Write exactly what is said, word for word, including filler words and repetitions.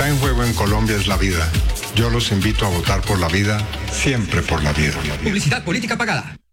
está en juego en Colombia es la vida. Yo los invito a votar por la vida, siempre por la vida. Publicidad política pagada.